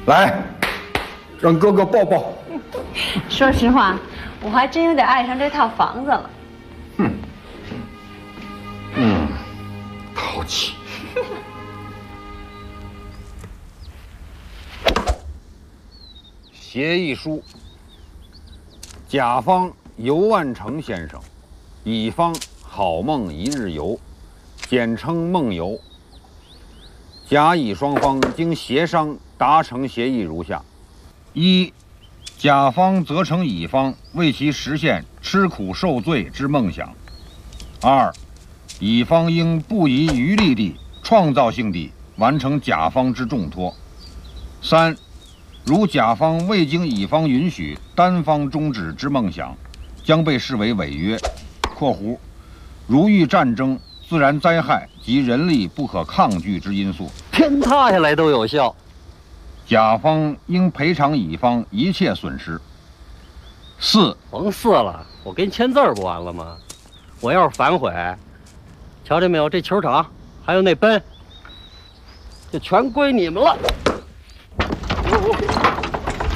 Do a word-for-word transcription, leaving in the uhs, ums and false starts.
来，让哥哥抱抱。 说实话，我还真有点爱上这套房子了。 嗯，嗯，淘气。协议书：甲方尤万成先生，乙方好梦一日游，简称梦游。甲乙双方经协商达成协议如下：一、甲方责成乙方为其实现吃苦受罪之梦想；二、乙方应不遗余力地创造性地完成甲方之重托；三、如甲方未经乙方允许单方终止之梦想，将被视为违约（括弧如遇战争、自然灾害及人力不可抗拒之因素， 天塌下来都有效）， 甲方应赔偿乙方一切损失。四， 甭四了，我给你签字不完了吗？我要是反悔，瞧见没有？这球场还有那奔，就全归你们了。